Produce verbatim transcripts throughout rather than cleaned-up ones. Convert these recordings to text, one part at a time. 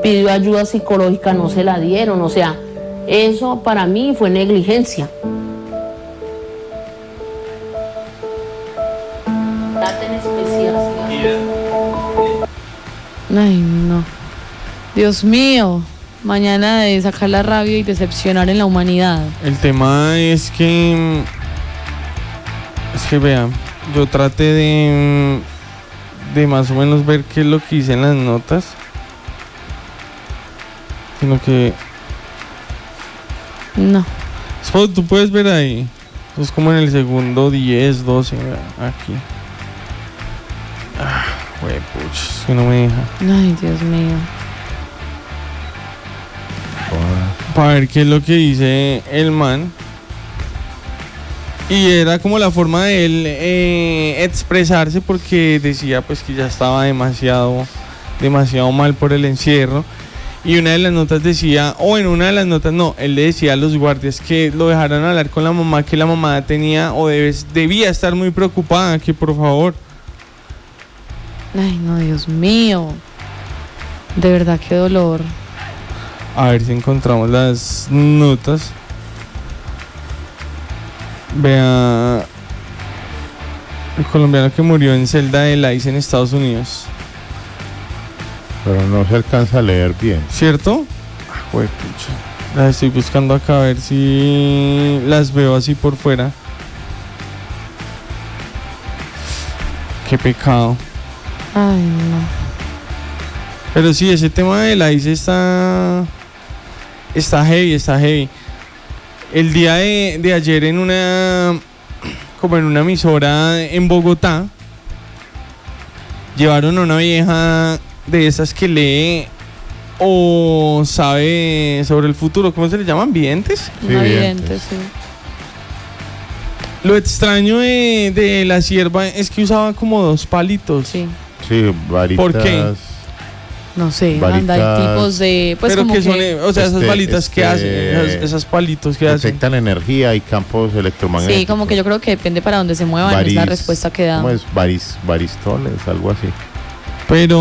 pidió ayuda psicológica, no se la dieron, o sea, eso para mí fue negligencia. Ay, no. Dios mío. Mañana de sacar la rabia y decepcionar en la humanidad. El tema es que... Es que vean, yo traté de... De más o menos ver qué es lo que hice en las notas. Sino que... No. Tú puedes ver ahí. Eso es como en el segundo diez, doce, aquí. Ah, güey, puch, que no me deja. Ay, Dios mío. Para ver qué es lo que dice el man. Y era como la forma de él eh, expresarse, porque decía pues que ya estaba demasiado, demasiado mal por el encierro. Y una de las notas decía, o en una de las notas no, él le decía a los guardias que lo dejaran hablar con la mamá, que la mamá tenía o debes, debía estar muy preocupada, que por favor. Ay, no, Dios mío. De verdad, qué dolor. A ver si encontramos las notas. Vea, el colombiano que murió en celda de la I C E en Estados Unidos. Pero no se alcanza a leer bien. ¿Cierto? Ah, güey, pucha. Las estoy buscando acá a ver si las veo así por fuera. Qué pecado. Ay, no. Pero sí, ese tema de la I C E está... Está heavy, está heavy. El día de, de ayer en una... Como en una emisora en Bogotá, llevaron a una vieja de esas que lee o sabe sobre el futuro. ¿Cómo se le llaman? ¿Videntes? Sí, videntes, sí. Lo extraño de, de la sierva es que usaba como dos palitos. Sí. Sí, varitas. ¿Por qué? No sé, Varitas. anda, hay tipos de... Pues Pero como que son, que... o sea, esas Este, balitas que este, hacen, esas, esas palitos que hacen. Detectan energía y campos electromagnéticos. Sí, como que yo creo que depende para dónde se muevan, Varis, es la respuesta que da. ¿Cómo es? Varis, varistones, algo así. Pero...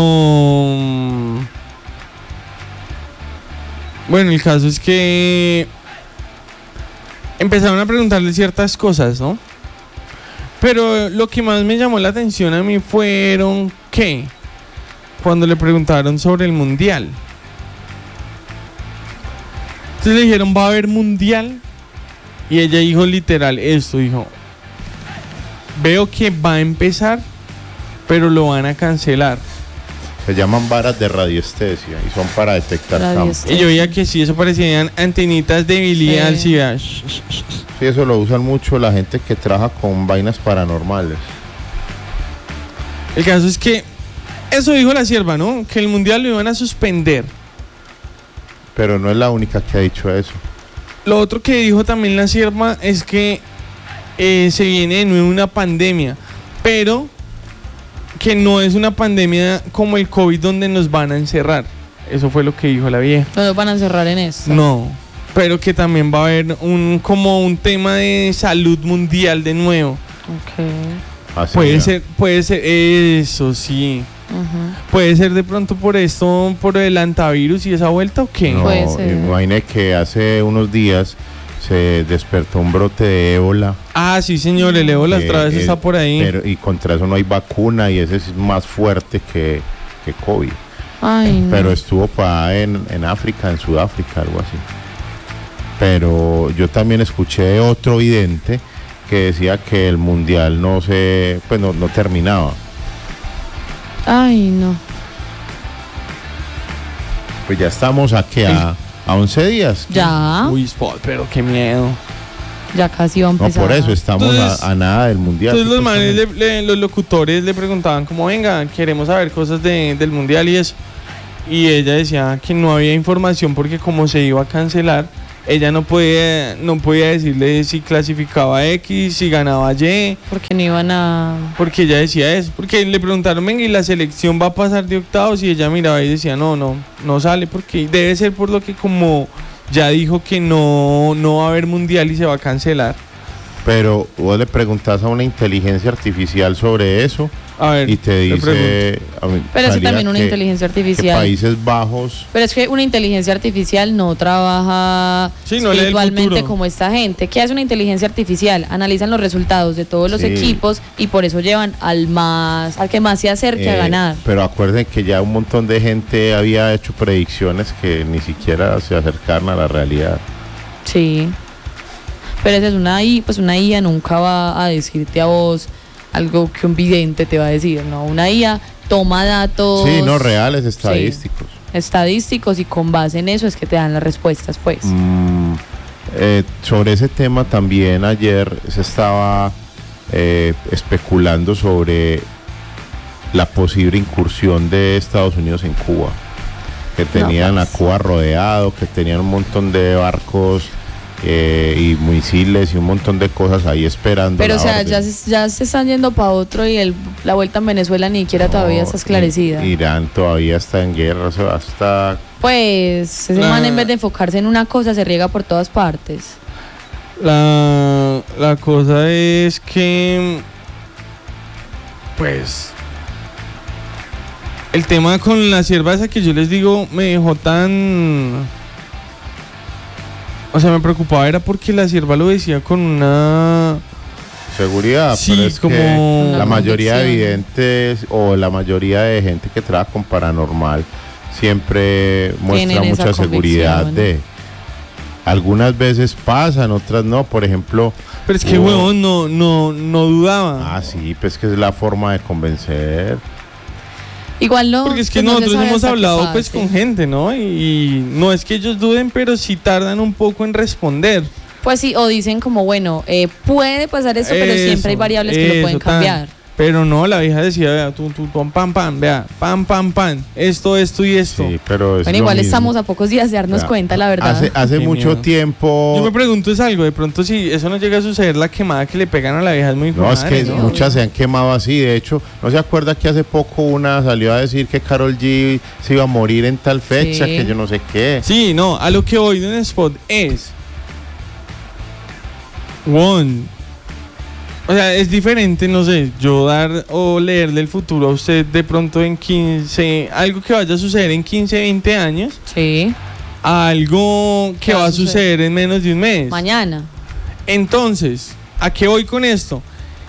Bueno, el caso es que... Empezaron a preguntarle ciertas cosas, ¿no? Pero lo que más me llamó la atención a mí fueron... ¿Qué? Cuando le preguntaron sobre el mundial. Entonces le dijeron, ¿va a haber mundial? Y ella dijo literal esto, dijo, veo que va a empezar, pero lo van a cancelar. Se llaman varas de radiestesia y son para detectar campos. Y yo veía que sí, eso parecían antenitas de Billy Alcida. Sí, eso lo usan mucho la gente que trabaja con vainas paranormales. El caso es que eso dijo la sierva, ¿no? Que el mundial lo iban a suspender. Pero no es la única que ha dicho eso. Lo otro que dijo también la sierva es que eh, se viene de nuevo una pandemia, pero que no es una pandemia como el COVID donde nos van a encerrar. Eso fue lo que dijo la vieja. No nos van a encerrar en esto. No, pero que también va a haber un como un tema de salud mundial de nuevo. Ok. Así puede ya. ser, puede ser, eso sí. Uh-huh. ¿Puede ser de pronto por esto, por el antivirus y esa vuelta o qué? No, Puede ser. imagine que hace unos días se despertó un brote de ébola. Ah, sí, señor, el ébola Eh, otra vez eh, está por ahí. Pero, y contra eso no hay vacuna y ese es más fuerte que, que COVID. Ay, no. Pero estuvo para en, en África, en Sudáfrica, algo así. Pero yo también escuché otro vidente que decía que el mundial no se, pues no, no terminaba. Ay, no. Pues ya estamos aquí a, a once días. Ya. Uy, Spot, pero qué miedo. Ya casi va a No, empezar. por eso estamos Entonces- a, a nada del mundial. Entonces los manes, supuestamente. le- le- los locutores le preguntaban como, venga, queremos saber cosas de, del mundial y eso. Y ella decía que no había información porque como se iba a cancelar, ella no podía, no podía decirle si clasificaba X, si ganaba Y, Porque no iban a... porque ella decía eso. Porque le preguntaron, venga, y la selección va a pasar de octavos, y ella miraba y decía, no, no, no sale, porque debe ser por lo que como ya dijo que no, no va a haber mundial y se va a cancelar. Pero vos le preguntás a una inteligencia artificial sobre eso A ver, y te dice... a mí Pero es que salía también una que- inteligencia que artificial. Países Bajos... Pero es que una inteligencia artificial no trabaja Sí, no lee el espiritualmente futuro. como esta gente. ¿Qué hace una inteligencia artificial? Analizan los resultados de todos los Sí. equipos y por eso llevan al más, al que más se acerque a eh, ganar. Pero acuerden que ya un montón de gente había hecho predicciones que ni siquiera se acercaron a la realidad. Sí. Pero esa es una I A, pues una I A nunca va a decirte a vos algo que un vidente te va a decir, ¿no? Una I A toma datos Sí, no reales, estadísticos. estadísticos y con base en eso es que te dan las respuestas, pues. Mm, eh, sobre ese tema también ayer se estaba eh, especulando sobre la posible incursión de Estados Unidos en Cuba, que tenían pues. a Cuba rodeado, que tenían un montón de barcos eh, y misiles y un montón de cosas ahí esperando. Pero o la sea, orden. ya se, ya se están yendo para otro y el, la vuelta en Venezuela ni siquiera todavía No, está esclarecida. I- Irán todavía está en guerra, o sea, hasta Pues ese La- man en vez de enfocarse en una cosa se riega por todas partes. La, la cosa es que, pues, el tema con la sierva esa que yo les digo me dejó tan... O sea, me preocupaba era porque la sierva lo decía con una... seguridad, Sí, pero es como- que Una la mayoría de convicción. videntes o la mayoría de gente que trabaja con paranormal siempre muestra Tienen esa mucha seguridad convicción. de algunas veces pasan, otras no, por ejemplo. Pero es que, hubo- huevón, no, no, no dudaba. Ah, sí, pues que es la forma de convencer. Igual no. Porque es que pues no se nosotros sabe hemos hasta qué hablado pues pase. con gente, ¿no? Y, y no es que ellos duden, pero sí tardan un poco en responder. Pues sí, o dicen como, bueno, eh, puede pasar eso, pero siempre hay Eso, variables que lo eso, pueden tan. cambiar. Pero no, la vieja decía, vea, tú, tú, pam, pam, pam, vea, pam, pam, pam, esto, esto y esto. Sí, pero es Bueno, lo igual mismo. estamos a pocos días de darnos Ya. cuenta, la verdad. Hace, hace Qué mucho miedo. tiempo. Yo me pregunto es algo, de pronto si eso no llega a suceder, la quemada que le pegan a la vieja es muy No, es madre, que ¿no? muchas se han quemado así. De hecho, ¿no se acuerda que hace poco una salió a decir que Karol G se iba a morir en tal fecha, Sí. que yo no sé qué? Sí, no, a lo que voy de un spot es... One. O sea, es diferente, no sé, yo dar o leerle el futuro a usted de pronto en quince, algo que vaya a suceder en quince, veinte años, Sí, a algo que ¿Qué va a suceder en menos de un mes. mañana. Entonces, ¿A qué voy con esto?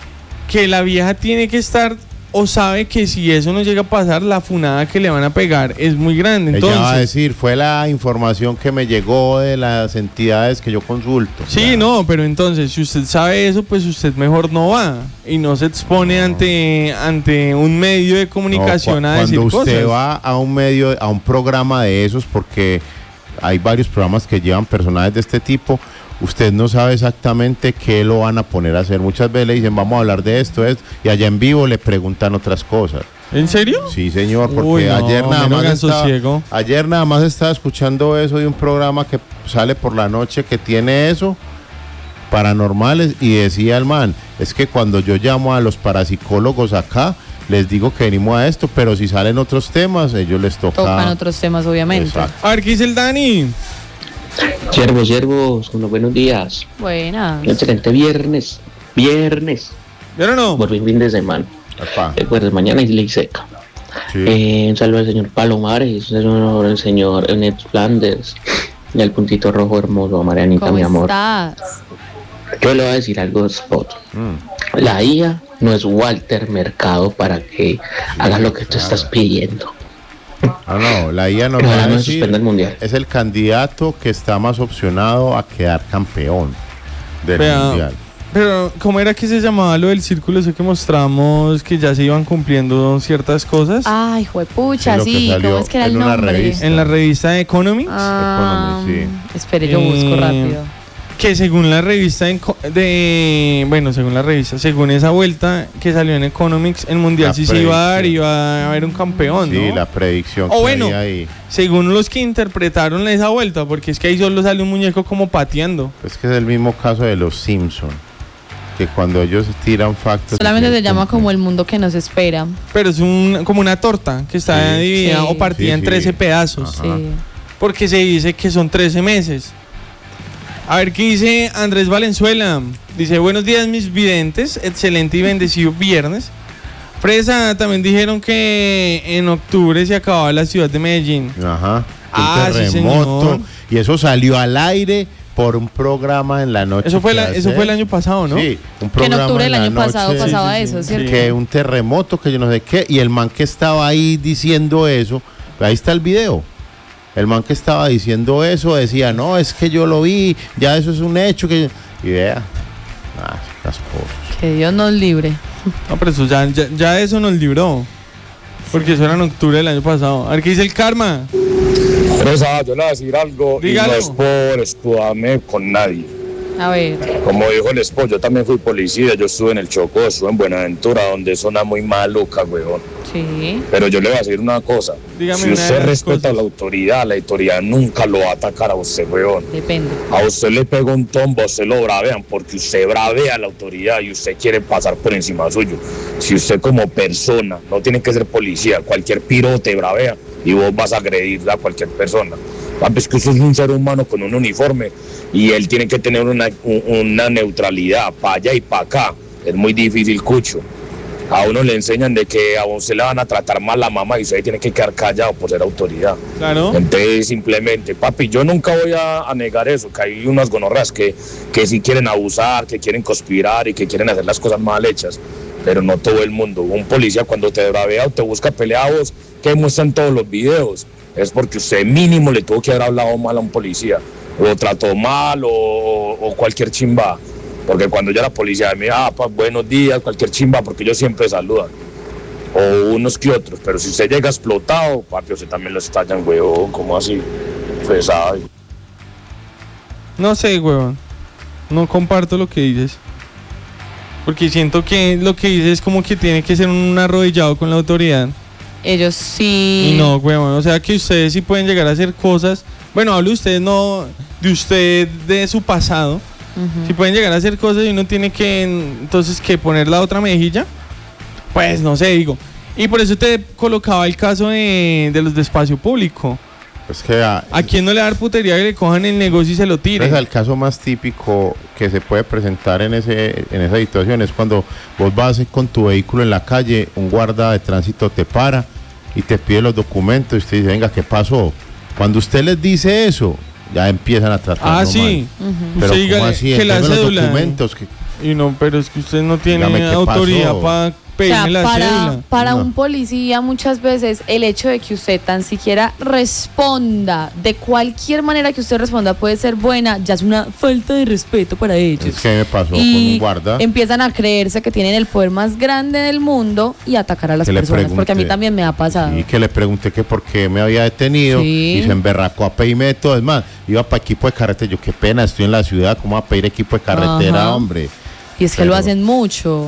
Que la vieja tiene que estar o sabe que si eso no llega a pasar, la funada que le van a pegar es muy grande. Entonces, ella va a decir, fue la información que me llegó de las entidades que yo consulto. sí, Ya. no, pero entonces, si usted sabe eso, pues usted mejor no va y no se expone No. ante, ante un medio de No, comunicación cu- a decir cuando usted cosas. va a un medio, a un programa de esos, porque hay varios programas que llevan personajes de este tipo, usted no sabe exactamente qué lo van a poner a hacer. Muchas veces le dicen, vamos a hablar de esto, esto, y allá en vivo le preguntan otras cosas. ¿En serio? Sí, señor, porque Uy, no, ayer nada menos más estaba, sosiego. ayer nada más estaba escuchando eso de un programa que sale por la noche que tiene eso, paranormales, y decía el man, es que cuando yo llamo a los parapsicólogos acá, les digo que venimos a esto, pero si salen otros temas, ellos les toca. Tocan otros temas, obviamente. Exacto. A ver, ¿qué dice el Dani? Siervos, siervos, unos buenos días. Buenas. Un excelente viernes. Viernes. ¿Vieron o no? Por fin, fin de semana. Papá, Recuerden, mañana es ley seca. sí. Eh, un saludo al señor Palomares, un saludo al señor Enet Flanders y al puntito rojo hermoso, a Marianita, ¿Cómo mi amor. estás? Yo le voy a decir algo, Spot. Mm. La I A no es Walter Mercado para que hagas lo que tú estás pidiendo. Ah, no, la I A nos Ojalá va a no decir, suspenda el mundial. es el candidato que está más opcionado a quedar campeón del Vea, mundial. Pero, ¿cómo era que se llamaba lo del círculo ese que mostramos que ya se iban cumpliendo ciertas cosas? Ay, juepucha, Sí, lo que sí, salió ¿cómo es que era el en una nombre? revista. En la revista Economics, Ah, Economy, espere, yo busco Eh, rápido. que según la revista Enco- de bueno, según la revista, según esa vuelta que salió en Economics, el mundial La sí se iba a dar, predicción. iba a haber un campeón, Sí, ¿no? la predicción O que bueno. hay ahí. Según los que interpretaron esa vuelta, porque es que ahí solo sale un muñeco como pateando. Es que es el mismo caso de los Simpson, que cuando ellos tiran factos. Solamente se llama cumplen. como el mundo que nos espera. Pero es un, como una torta que está Sí. dividida Sí. o partida Sí, en sí. trece pedazos. Ajá. Sí. Porque se dice que son trece meses. A ver, ¿qué dice Andrés Valenzuela? Dice, buenos días mis videntes, excelente y bendecido viernes. Fresa, también dijeron que en octubre se acababa la ciudad de Medellín. Ajá. Ah, Un sí, terremoto. señor. Y eso salió al aire por un programa en la noche. Eso fue, que la, hace- eso fue el año pasado, ¿no? Sí, un Que en programa octubre del en la año pasado noche, pasaba sí, sí, eso, sí. ¿cierto? que un terremoto, que yo no sé qué, y el man que estaba ahí diciendo eso, ahí está el video. El man que estaba diciendo eso decía, no, es que yo lo vi, ya eso es un hecho, que y vea, ah, casposos. Que Dios nos libre. No, pero eso ya, ya, ya eso nos libró. Porque eso era en octubre del año pasado. A ver, ¿qué dice el karma? Fresa, yo le voy a decir algo Dígalo. y no es por escudarme con nadie. A ver. Como dijo el esposo, yo también fui policía, yo estuve en el Chocó, estuve en Buenaventura, donde zona muy maluca, weón. Sí. Pero yo le voy a decir una cosa, Dígame si una de usted las respeta cosas. a la autoridad, la autoridad nunca lo va a atacar a usted, weón. Depende. A usted le pega un tombo, usted lo bravean, porque usted bravea a la autoridad y usted quiere pasar por encima suyo. Si usted como persona, no tiene que ser policía, cualquier piro te bravea y vos vas a agredir a cualquier persona. Papi, es que usted es un ser humano con un uniforme y él tiene que tener una, un- una neutralidad para allá y para acá. Es muy difícil, cucho. A uno le enseñan de que a usted le van a tratar mal la mamá y usted tiene que quedar callado por ser autoridad. Claro. Entonces, simplemente, papi, yo nunca voy a, a negar eso, que hay unas gonorreas que, que sí quieren abusar, que quieren conspirar y que quieren hacer las cosas mal hechas, pero no todo el mundo. Un policía cuando te bravea o te busca pelea a vos, que muestran todos los videos, es porque usted mínimo le tuvo que haber hablado mal a un policía, o trató mal, o, o cualquier chimba. Porque cuando ya la policía me ah, pa, buenos días, cualquier chimba, porque ellos siempre saludan. O unos que otros, pero si usted llega explotado, papi, usted también lo estallan, weón, ¿cómo así? Pues, sabe. No sé, huevón. No comparto lo que dices. Porque siento que lo que dices es como que tiene que ser un arrodillado con la autoridad. Ellos sí. Y no, huevón. O sea que ustedes sí pueden llegar a hacer cosas. Bueno, hablo ustedes no de usted, de su pasado. Ujú. Si pueden llegar a hacer cosas y uno tiene que entonces que poner la otra mejilla, pues no sé, digo. Y por eso te colocaba el caso de, de los de espacio público. Es que ah, ¿A quién no le da putería que le cojan el negocio y se lo es tiren? el caso más típico que se puede presentar en ese en esa situación, es cuando vos vas con tu vehículo en la calle, un guarda de tránsito te para y te pide los documentos y usted dice, venga, ¿qué pasó? Cuando usted les dice eso, ya empiezan a tratar Ah, sí. Ujú. Pero Usted ¿cómo dígale así? que la Entrégame los cédula. documentos, que- Y no, pero es que usted no tiene Dígame, ¿qué autoridad pasó? para O pedirme sea, la para, cédula. para No. un policía muchas veces el hecho de que usted tan siquiera responda de cualquier manera que usted responda puede ser buena, ya es una falta de respeto para ellos. es que me pasó con Y un guarda. empiezan a creerse que tienen el poder más grande del mundo y atacar a las Que le personas, porque a mí pregunté. también me ha pasado. Y que le pregunté que por qué me había detenido Sí. y se emberracó a pedirme todo. Es más, iba para equipo de carretera. Yo, qué pena, estoy en la ciudad, ¿cómo va a pedir equipo de carretera, Ajá. hombre? Y es que Pero- lo hacen mucho.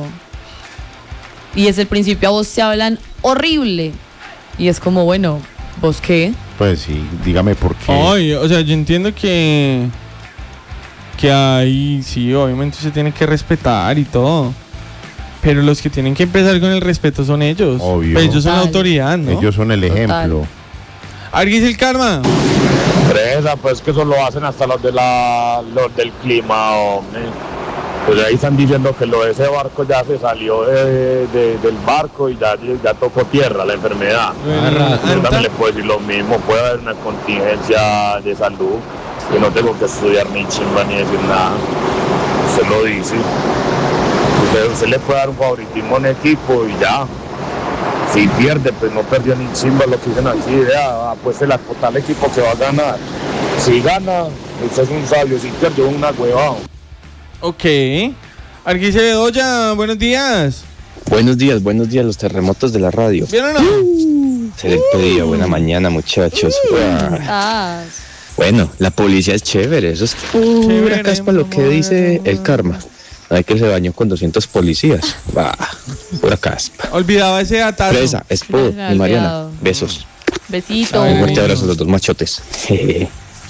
Y desde el principio a vos te hablan horrible. Y es como, bueno, ¿vos qué? Pues sí, dígame por qué. Ay, o sea, yo entiendo que que ahí sí, obviamente se tiene que respetar y todo. Pero los que tienen que empezar con el respeto son ellos. Obvio. Pues ellos son la Total. autoridad, ¿no? Ellos son el Total. ejemplo. A ver, ¿qué dice el karma? Fresa, pues que eso lo hacen hasta los de la los del clima, hombre. Pues ahí están diciendo que lo de ese barco ya se salió de- de- del barco y ya, ya tocó tierra la enfermedad. Bueno, Yo Anta. también le puedo decir lo mismo, puede haber una contingencia de salud, que no tengo que estudiar ni chimba ni decir nada. Usted lo dice. Usted, usted le puede dar un favoritismo a un equipo y ya. Si pierde, pues no perdió ni chimba, lo que dicen aquí, vea, apueste la cuota al equipo que va a ganar. Si gana, usted es un sabio, si pierde, una huevada. Ok. A ver, ¿qué dice Bedoya? Buenos días. Buenos días, buenos días, los terremotos de la radio. ¿Vieron o no? Excelente día, buena mañana, muchachos. Ah, Ah, Bueno, la policía es chévere, eso es pura Chévere, caspa lo que dice el karma. No hay que se bañó con doscientos policías. Bah, pura caspa. Olvidaba ese datazo. Fresa, Spud Me había y Mariana, olvidado. besos. besito. Ay, Un fuerte lindo. abrazo a los dos machotes. Jeje.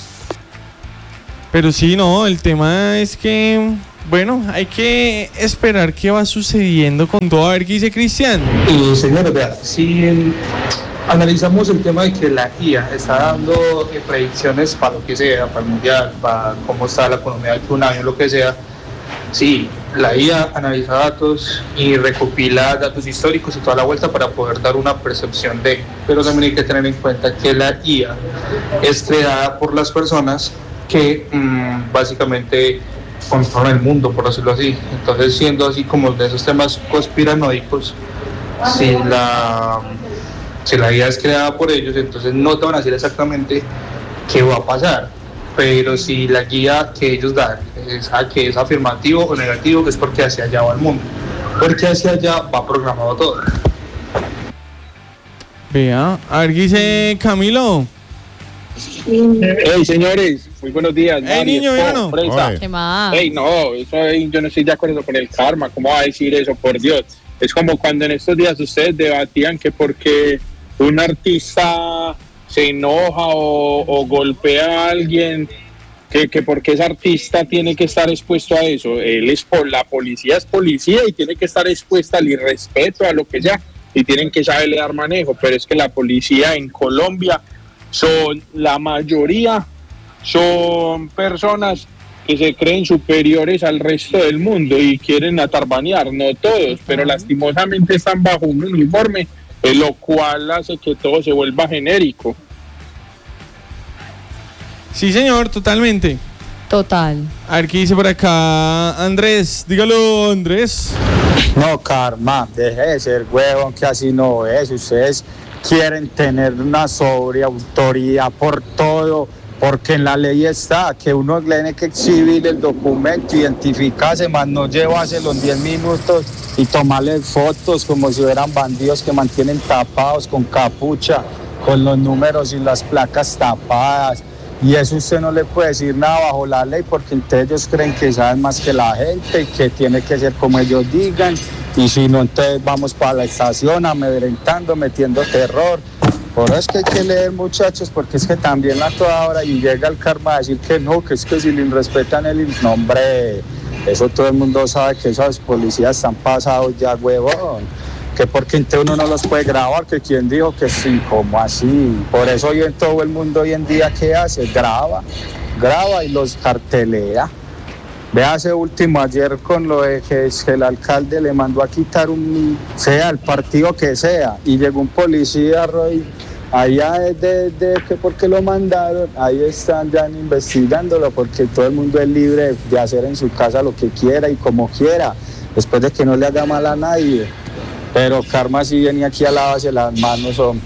Pero sí, no, el tema es que, bueno, hay que esperar qué va sucediendo con todo. A ver, ¿qué dice Cristian? Y señora, vea, si el, analizamos el tema de que la I A está dando eh, predicciones para lo que sea, para el mundial, para cómo está la economía de un año, lo que sea. Sí, la I A analiza datos y recopila datos históricos y toda la vuelta para poder dar una percepción de, pero también hay que tener en cuenta que la I A es creada por las personas que mmm, básicamente controlan el mundo, por decirlo así. Entonces, siendo así como de esos temas conspiranoicos, si la, si la I A es creada por ellos, entonces no te van a decir exactamente qué va a pasar. Pero si la guía que ellos dan es a que es afirmativo o negativo, es porque hacia allá va el mundo, porque hacia allá va programado todo. Vea, a ver qué dice Camilo. Hey señores, muy buenos días. Hey niño, ¿no? ¿Qué más? Hey, no, eso, hey, yo no estoy de acuerdo con el karma. ¿Cómo va a decir eso? Por Dios. Es como cuando en estos días ustedes debatían que porque un artista se enoja o, o golpea a alguien, que, que porque ese artista tiene que estar expuesto a eso. Él es por la policía, es policía y tiene que estar expuesta al irrespeto, a lo que sea, y tienen que saberle dar manejo. Pero es que la policía en Colombia son, la mayoría son personas que se creen superiores al resto del mundo y quieren atarbanear, no todos, pero lastimosamente están bajo un uniforme, lo cual hace que todo se vuelva genérico. Sí, señor, totalmente. Total. A ver qué dice por acá Andrés. Dígalo, Andrés. No, karma, deje de ser huevón, que así no es. Ustedes quieren tener una sobreautoridad por todo, porque en la ley está que uno tiene que exhibir el documento, identificarse, más no llevárselo en diez minutos y tomarle fotos como si fueran bandidos que mantienen tapados con capucha, con los números y las placas tapadas. Y eso usted no le puede decir nada bajo la ley, porque entonces ellos creen que saben más que la gente y que tiene que ser como ellos digan. Y si no, entonces vamos para la estación amedrentando, metiendo terror. Por eso es que hay que leer, muchachos, porque es que también a toda hora y llega el karma a decir que no, que es que si le respetan el nombre, eso todo el mundo sabe que esos policías están pasados ya, huevón. Que porque entonces uno no los puede grabar, que quien dijo que sí, como así. Por eso hoy en todo el mundo hoy en día, ¿qué hace? Graba, graba y los cartelea. Véase último ayer con lo de que el alcalde le mandó a quitar un, sea el partido que sea, y llegó un policía, Roy, allá de, de, de que porque lo mandaron, ahí están ya investigándolo, porque todo el mundo es libre de hacer en su casa lo que quiera y como quiera, después de que no le haga mal a nadie. Pero karma sí venía aquí al lado hacia las manos, hombre.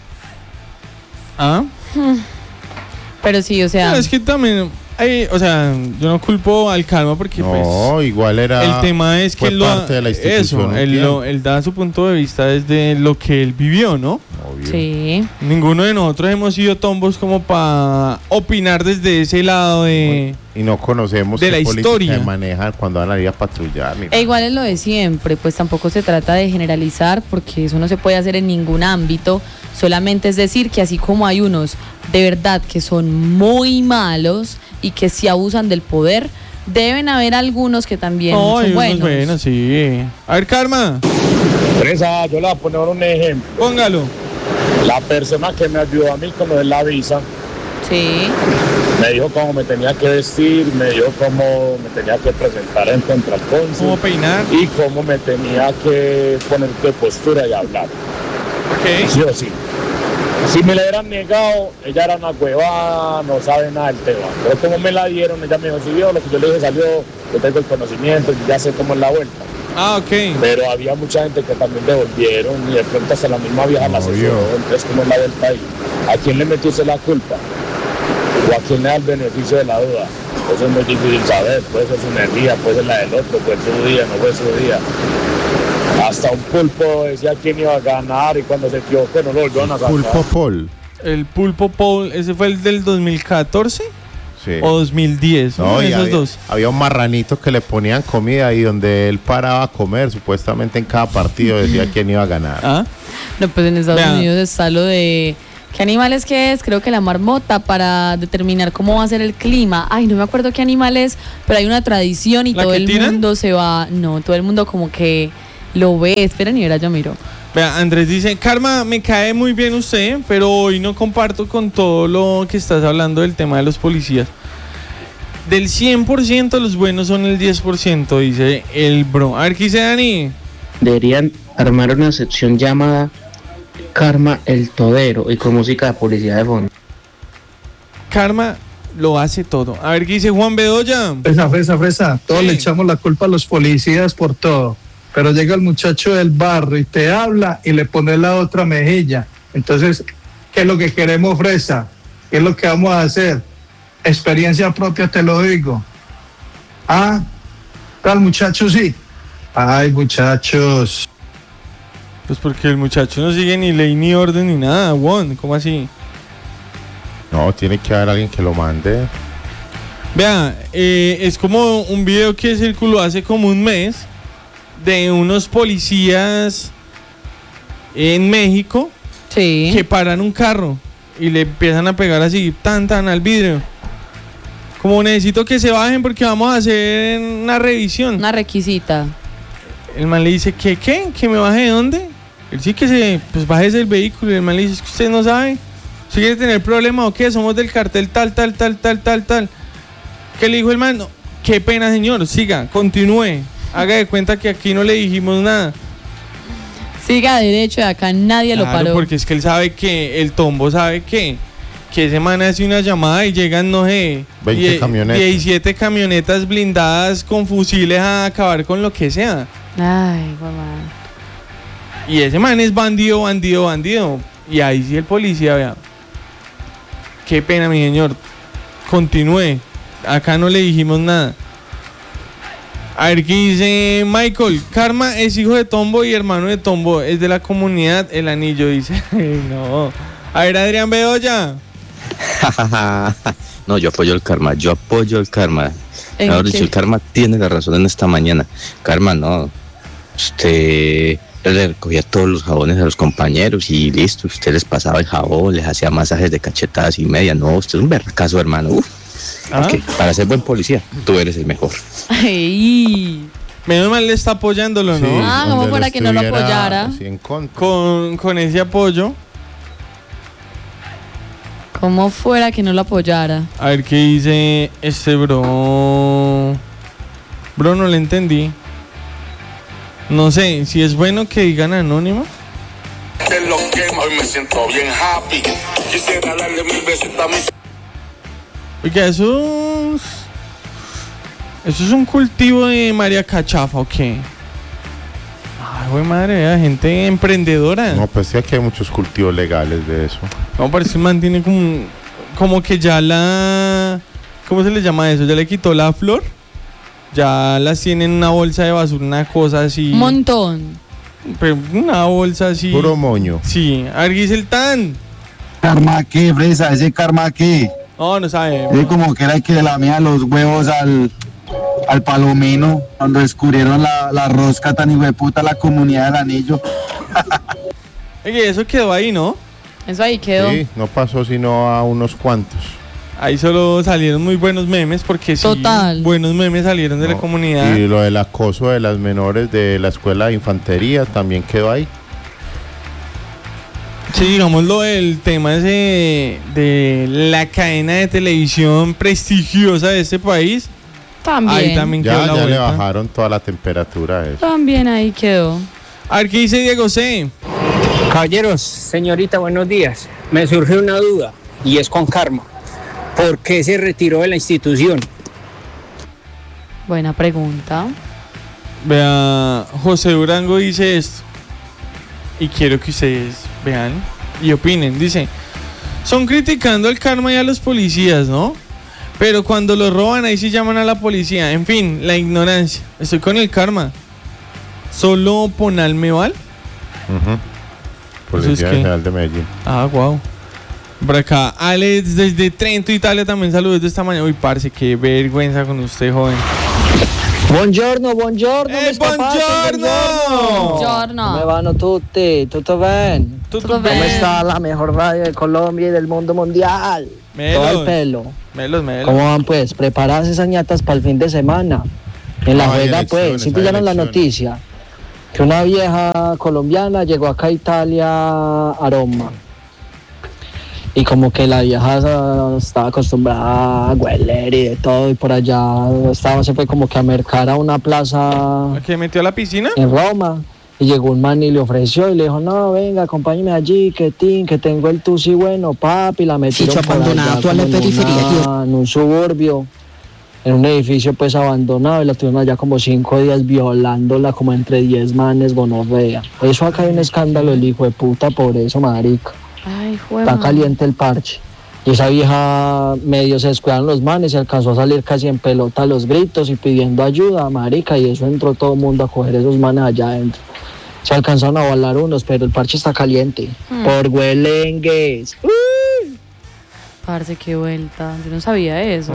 ¿Ah? Pero sí, o sea... No, es que también... Ay, o sea, yo no culpo al karma porque no, pues... igual era... El tema es que él, lo, parte de la institución, eso, él, lo, él da su punto de vista desde lo que él vivió, ¿no? Obvio. Sí. Ninguno de nosotros hemos sido tombos como para opinar desde ese lado de... Y no conocemos de qué la historia manejan cuando van a ir a patrullar. E igual es lo de siempre, pues tampoco se trata de generalizar, porque eso no se puede hacer en ningún ámbito. Solamente es decir que así como hay unos de verdad que son muy malos y que sí abusan del poder, deben haber algunos que también no, son buenos. Bueno, sí. A ver, Karma. Teresa, yo le voy a poner un ejemplo. Póngalo. La persona que me ayudó a mí con lo de la visa. Sí. Me dijo cómo me tenía que vestir, me dijo cómo me tenía que presentar en contra el cónsul. Cómo peinar. Y cómo me tenía que poner de postura y hablar. Ok. Sí o sí. Si me la hubieran negado, ella era una huevada, no sabe nada del tema. Pero como me la dieron, ella me dijo, si vio lo que yo le dije salió, yo tengo el conocimiento, ya sé cómo es la vuelta. Ah, ok. Pero había mucha gente que también devolvieron y de pronto hasta la misma vieja la asesoró. Entonces, ¿cómo es la vuelta ahí? ¿A quién le metió usted la culpa? ¿O a quién le da el beneficio de la duda? Eso es muy difícil saber. Puede ser su energía, puede ser la del otro, puede ser su día, no fue su día. Hasta un pulpo decía quién iba a ganar y cuando se equivocó no lo volvieron a sacar. Pulpo Paul. El Pulpo Paul, ¿ese fue el del dos mil catorce? Sí. O dos mil diez, no, ¿no? y Esos había, dos. Había un marranito que le ponían comida y donde él paraba a comer, supuestamente en cada partido decía quién iba a ganar. ¿Ah? No, pues en Estados Vean. Unidos está lo de... ¿Qué animales que es? Creo que la marmota para determinar cómo va a ser el clima. Ay, no me acuerdo qué animal es, pero hay una tradición y ¿La todo que el tiran? mundo se va... No, todo el mundo como que lo ve. Esperen y verá, yo miro. Vea, Andrés dice, Karma, me cae muy bien usted, pero hoy no comparto con todo lo que estás hablando del tema de los policías. Del cien por ciento los buenos son el diez por ciento, dice el bro. A ver, ¿qué dice Dani? Deberían armar una sección llamada Karma el Todero y con música de policía de fondo. Karma lo hace todo. A ver, ¿qué dice Juan Bedoya? Fresa, fresa, fresa. Todos sí. Le echamos la culpa a los policías por todo. Pero llega el muchacho del barrio y te habla y le pone la otra mejilla. Entonces, ¿qué es lo que queremos, fresa? ¿Qué es lo que vamos a hacer? Experiencia propia, te lo digo. Ah, tal muchacho, sí. Ay, muchachos. Pues porque el muchacho no sigue ni ley ni orden ni nada, Juan. ¿Cómo así? No, tiene que haber alguien que lo mande. Vea, eh, es como un video que circuló hace como un mes de unos policías en México, sí, que paran un carro y le empiezan a pegar así, tan tan al vidrio. Como necesito que se bajen porque vamos a hacer una revisión. Una requisita. El man le dice, ¿qué? ¿Qué? ¿Que me baje de dónde? Él sí que se, pues bájese del vehículo. Y el man le dice, es que usted no sabe. ¿Usted quiere tener problemas o qué? Somos del cartel tal, tal, tal, tal, tal, tal. ¿Qué le dijo el man? No, qué pena, señor. Siga, continúe. Haga de cuenta que aquí no le dijimos nada. Siga derecho, de acá nadie claro, lo paró. Porque es que él sabe que, el tombo sabe que, que ese man hace una llamada y llegan, no sé, veinte camionetas. diecisiete camionetas blindadas con fusiles a acabar con lo que sea. Ay, mamá. Y ese man es bandido, bandido, bandido. Y ahí sí el policía, vea. Qué pena, mi señor. Continúe. Acá no le dijimos nada. A ver, ¿qué dice Michael? Karma es hijo de Tombo y hermano de Tombo. Es de la comunidad El Anillo, dice. No. A ver, Adrián Bedoya. No, yo apoyo el Karma. Yo apoyo el Karma. Mejor dicho, el Karma tiene la razón en esta mañana. Karma, no. Usted le recogía todos los jabones a los compañeros y listo. Usted les pasaba el jabón, les hacía masajes de cachetadas y media. No, usted es un berracazo, hermano. Uf. ¿Ah? Okay. Para ser buen policía, tú eres el mejor. Ay. Menos mal le está apoyándolo, ¿no? Sí, ah, como fuera que no lo apoyara. Con, con ese apoyo. Como fuera que no lo apoyara. A ver qué dice este bro. Bro, no le entendí. No sé, si es bueno que digan anónimo. Que lo quema, hoy me siento bien happy. Quisiera darle mil besitos a mi. Oiga, eso es, eso es un cultivo de María Cachafa, ¿o qué? Ay, güey, madre, ¿eh? Gente emprendedora. No, pues sí, aquí hay muchos cultivos legales de eso. No, parece que el man tiene como, como que ya la... ¿Cómo se le llama eso? ¿Ya le quitó la flor? Ya las tiene en una bolsa de basura, una cosa así. Un montón. Pero una bolsa así. Puro moño. Sí, Arguis el tan. ¿Karma qué, fresa? ¿Ese karma qué? No, no sabe. Es como que era el que le lamía los huevos al, al palomino cuando descubrieron la, la rosca tan hijueputa, la comunidad del anillo. Oye, eso quedó ahí, ¿no? Eso ahí quedó. Sí, no pasó sino a unos cuantos. Ahí solo salieron muy buenos memes porque sí, total, buenos memes salieron de no, la comunidad. Y lo del acoso de las menores de la escuela de infantería también quedó ahí. Sí, digamos lo del tema ese de la cadena de televisión prestigiosa de este país. También. Ahí también ya, quedó la ya vuelta. Le bajaron toda la temperatura a eso. También ahí quedó. A ver, ¿qué dice Diego C? Caballeros, señorita, buenos días. Me surge una duda y es con Karma. ¿Por qué se retiró de la institución? Buena pregunta. Vea, José Durango dice esto. Y quiero que ustedes vean y opinen. Dice, son criticando al Karma y a los policías, ¿no? Pero cuando lo roban ahí sí llaman a la policía. En fin, la ignorancia. Estoy con el Karma. ¿Solo Ponal me val? Uh-huh. Policía General de Medellín. Ah, wow. Por acá, Alex desde Trento, Italia, también saludos de esta mañana. Uy, parce, qué vergüenza con usted, joven. Buongiorno, buongiorno. Eh, buongiorno. Buongiorno. Come vanno tutti? Tutto bene? Tutto bene. ¿Cómo está la mejor radio de Colombia y del mundo mundial? Melos. Todo el pelo. Melos, melos. ¿Cómo van pues? Preparadas esas ñatas para el fin de semana. En la no, juega pues, sí pillaron la noticia. que una vieja colombiana llegó acá a Italia, a Roma. Y como que la vieja estaba acostumbrada a hueler y de todo, y por allá estaba, se fue como que a mercar a una plaza. ¿A qué metió a la piscina? En Roma. Y llegó un man y le ofreció y le dijo, no, venga, acompáñeme allí, que tin, que tengo el tusi bueno, papi. La metieron Sitio por abandonado, allá tú a la como en, periferia, una- en un suburbio, en un edificio pues abandonado, y la tuvieron allá como cinco días violándola como entre diez manes, gonorrea. Eso acá hay un escándalo, el hijo de puta, por eso, marica. Ay, Está caliente el parche. Y esa vieja medio se descuidaron los manes y alcanzó a salir casi en pelota a los gritos y pidiendo ayuda, marica, y eso entró todo el mundo a coger esos manes allá adentro. Se alcanzaron a volar unos, pero el parche está caliente. Hmm. Por huelengues. ¡Uh! Parce, qué vuelta. Yo no sabía eso.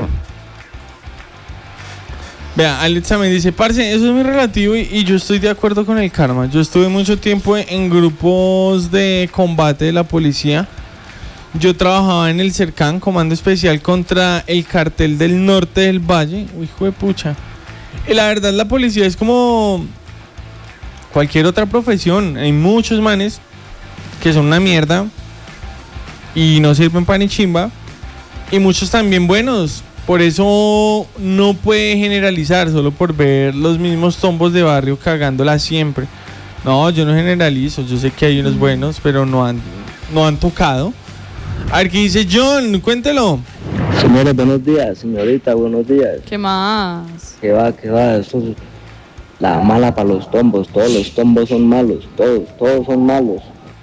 Vea, Alex también dice, parce, eso es muy relativo y, y yo estoy de acuerdo con el karma. Yo estuve mucho tiempo en, en grupos de combate de la policía. Yo trabajaba en el CERCAN, Comando Especial contra el Cartel del Norte del Valle. Uy, hijo de pucha. Y la verdad, la policía es como cualquier otra profesión. Hay muchos manes que son una mierda y no sirven para ni chimba. Y muchos también buenos. Por eso no puede generalizar solo por ver los mismos tombos de barrio cagándola siempre. No, yo no generalizo. Yo sé que hay unos buenos, pero no han, no han tocado. A ver qué dice John, cuéntelo. Señores, buenos días. Señorita, buenos días. ¿Qué más? ¿Qué va, qué va? Eso es la mala para los tombos. Todos los tombos son malos. Todos, todos son malos.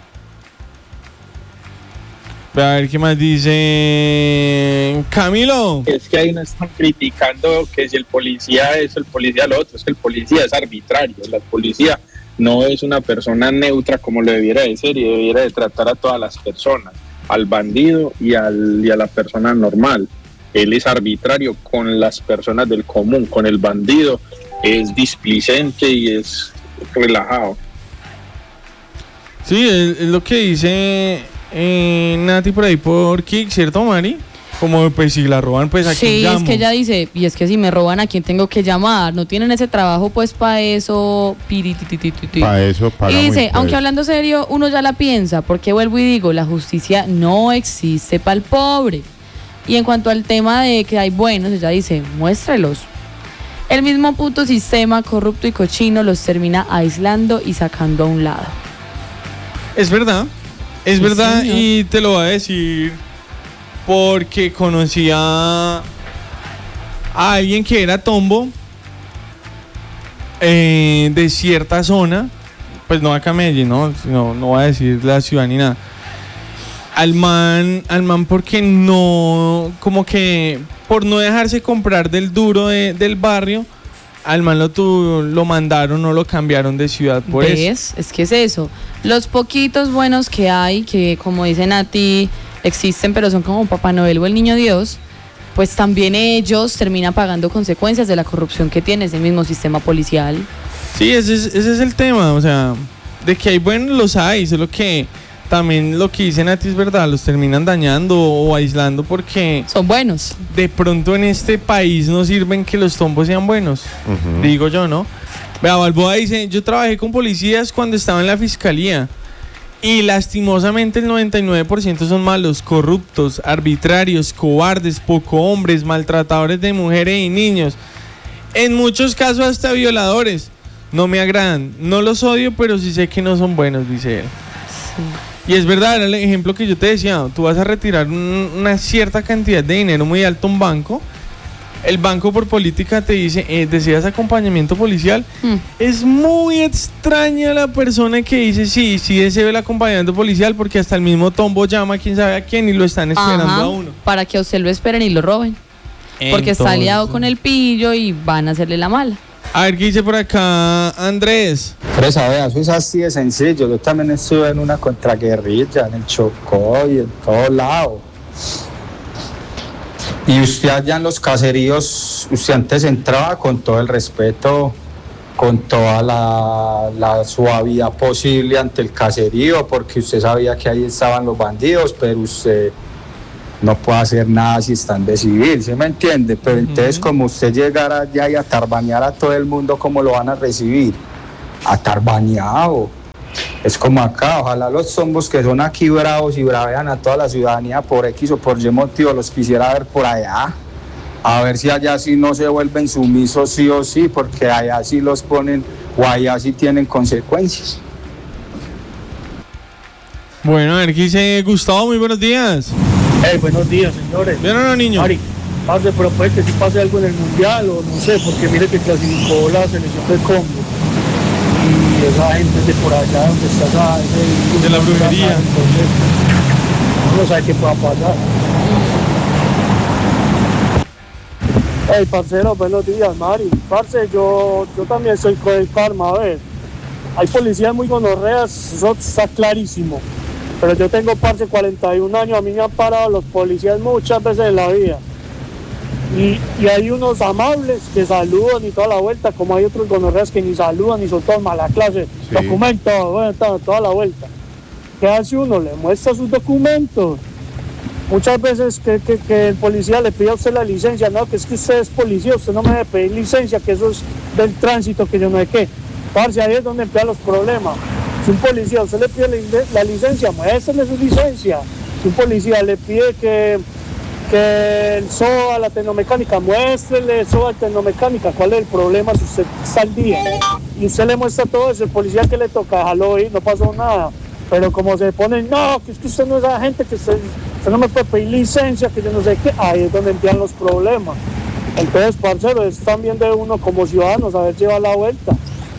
A ver qué más dice Camilo. Es que ahí no están criticando que si el policía es el policía lo otro, es que el policía es arbitrario. La policía no es una persona neutra como lo debiera de ser y debiera de tratar a todas las personas, al bandido y, al, y a la persona normal. Él es arbitrario con las personas del común, con el bandido es displicente y es relajado. Sí, es, es lo que dice eh, Nati por ahí por Kik, ¿cierto, Mari? Como pues si la roban, pues aquí Sí, llamo. es que ella dice, y es que si me roban, ¿a quién tengo que llamar? No tienen ese trabajo, pues, para eso. Para eso Y pagamos dice, impuestos. aunque hablando serio, uno ya la piensa, porque vuelvo y digo, la justicia no existe para el pobre. Y en cuanto al tema de que hay buenos, ella dice, muéstrelos. El mismo puto sistema corrupto y cochino los termina aislando y sacando a un lado. Es verdad, es Sí, verdad, señor. y te lo voy a decir porque conocí a, a alguien que era tombo eh, de cierta zona, pues no acá en Medellín, no, no, no voy a decir la ciudad ni nada. Al man, al man porque no, como que por no dejarse comprar del duro de- del barrio, al man lo, tu, lo mandaron o lo cambiaron de ciudad por eso. ¿Ves? Es que es eso. Los poquitos buenos que hay, que como dicen a ti, existen, pero son como Papá Noel o el Niño Dios, pues también ellos terminan pagando consecuencias de la corrupción que tiene ese mismo sistema policial. Sí, ese es, ese es el tema, o sea, de que hay buenos los hay, solo que también lo que dicen a ti es verdad, los terminan dañando o aislando porque son buenos. De pronto en este país no sirven que los tombos sean buenos, Ujú. digo yo, ¿no? Vea, Balboa dice, yo trabajé con policías cuando estaba en la fiscalía y lastimosamente el noventa y nueve por ciento son malos, corruptos, arbitrarios, cobardes, poco hombres, maltratadores de mujeres y niños. En muchos casos hasta violadores. No me agradan, no los odio, pero sí sé que no son buenos, dice él. Y es verdad, era el ejemplo que yo te decía, tú vas a retirar un- una cierta cantidad de dinero muy alto a un banco, el banco por política te dice, eh, ¿deseas acompañamiento policial? Mm. Es muy extraña la persona que dice, sí, sí deseo el acompañamiento policial porque hasta el mismo tombo llama a quién sabe a quién y lo están esperando Ajá, a uno. para que a usted lo esperen y lo roben. Porque está Entonces- aliado con el pillo y van a hacerle la mala. A ver, ¿qué dice por acá Andrés? Fresa, vea, eso es así de sencillo. Yo también estuve en una contraguerrilla, en el Chocó y en todos lados. Y usted allá en los caseríos, usted antes entraba con todo el respeto, con toda la, la suavidad posible ante el caserío, porque usted sabía que ahí estaban los bandidos, pero usted no puede hacer nada si están de civil, ¿sí me entiende? Pero entonces como usted llegara allá y a tarbanear a todo el mundo, ¿cómo lo van a recibir? a estar bañado. Es como acá, ojalá los zombos que son aquí bravos y bravean a toda la ciudadanía por X o por Y motivo los quisiera ver por allá. A ver si allá sí no se vuelven sumisos sí o sí, porque allá sí los ponen o allá sí tienen consecuencias. Bueno, a ver, ¿qué dice Gustavo? Muy buenos días. Hey, buenos días, señores. ¿Bien o no, niño? Mari, pase, pero puede que si pase algo en el Mundial o no sé, porque mire que clasificó la selección del Congo. Y esa gente de por allá donde está esa, ese, de la brujería. Entonces, no sabe qué pueda pasar. Hey, parcero, buenos días, Mari. Parce, yo, yo también soy con el karma, a ver. Hay policías muy gonorreas, eso está clarísimo. Pero yo tengo, parce, cuarenta y un años, a mí me han parado los policías muchas veces en la vida. Y, y hay unos amables que saludan y toda la vuelta, como hay otros gonorreas que ni saludan y son todos mala clase. Sí. Documentos, bueno, toda, toda la vuelta. ¿Qué hace uno? Le muestra sus documentos. Muchas veces que, que, que el policía le pide a usted la licencia, no, que es que usted es policía, usted no me debe pedir licencia, que eso es del tránsito, que yo no sé qué. Parce, ahí es donde empiezan los problemas. Si un policía a usted le pide la, la licencia, muéstrele su licencia. Si un policía le pide que, que el S O A, la tecnomecánica, muéstrele el S O A, la tecnomecánica, ¿cuál es el problema si usted está al día? Y usted le muestra todo eso, el policía que le toca, déjalo ir, no pasó nada. Pero como se ponen, no, que es que usted no es agente, que usted, usted no me puede pedir licencia, que yo no sé qué, ahí es donde empiezan los problemas. Entonces, parcero, es también de uno como ciudadano saber llevar la vuelta.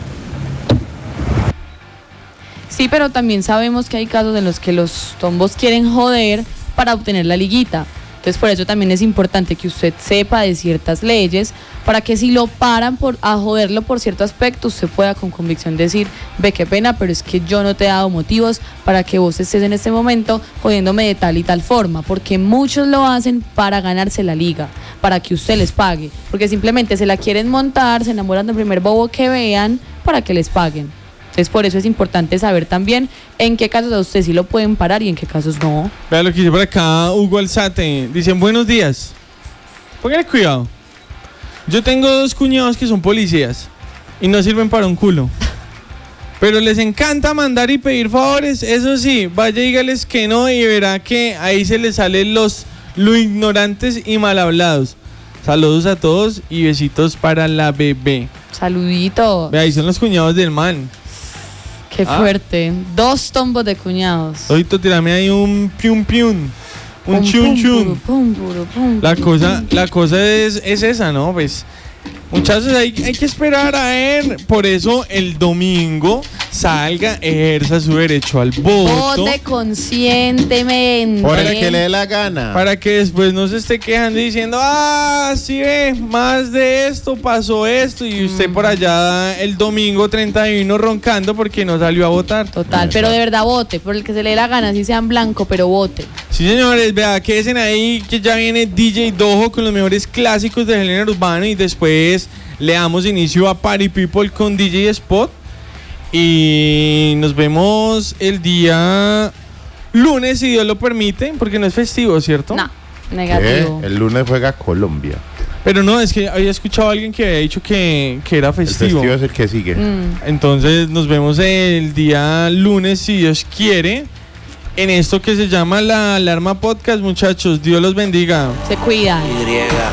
Sí, pero también sabemos que hay casos en los que los tombos quieren joder para obtener la liguita. Entonces, por eso también es importante que usted sepa de ciertas leyes, para que si lo paran por, a joderlo por cierto aspecto, usted pueda con convicción decir, ve, qué pena, pero es que yo no te he dado motivos para que vos estés en este momento jodiéndome de tal y tal forma, porque muchos lo hacen para ganarse la liga, para que usted les pague, porque simplemente se la quieren montar, se enamoran del primer bobo que vean para que les paguen. Entonces, por eso es importante saber también en qué casos a usted sí lo pueden parar y en qué casos no. Vea lo que dice por acá Hugo Alzate. Dicen, buenos días. Póngale cuidado. Yo tengo dos cuñados que son policías y no sirven para un culo. Pero les encanta mandar y pedir favores. Eso sí, vaya y dígales que no y verá que ahí se les salen los lo ignorantes y mal hablados. Saludos a todos y besitos para la bebé. Saluditos. Vea, ahí son los cuñados del man. Qué ah. fuerte. Dos tombos de cuñados. Ahorita tirame ahí un pium pium. Un pum, chun chun. Pum, pum, pum, la cosa, la cosa es, es esa, ¿no? Pues, muchachos, hay, hay que esperar a ver. Por eso el domingo salga, ejerza su derecho al voto. Vote conscientemente. Para que le dé la gana. Para que después no se esté quejando y diciendo, ah, sí ve, más de esto, pasó esto. Y usted mm. por allá el domingo treinta y uno roncando porque no salió a votar. Total, pero de verdad vote, por el que se le dé la gana, así sean blanco, pero vote. Sí, señores, vea, quédense ahí que ya viene D J Dojo con los mejores clásicos del género urbano y después le damos inicio a Party People con D J Spot. Y nos vemos el día lunes, si Dios lo permite, porque no es festivo, ¿cierto? No, negativo. ¿Qué? El lunes juega Colombia. Pero no, es que había escuchado a alguien que había dicho que, que era festivo. El festivo es el que sigue. Mm. Entonces nos vemos el día lunes, si Dios quiere, en esto que se llama La Alarma Podcast, muchachos. Dios los bendiga. Se cuidan. Y.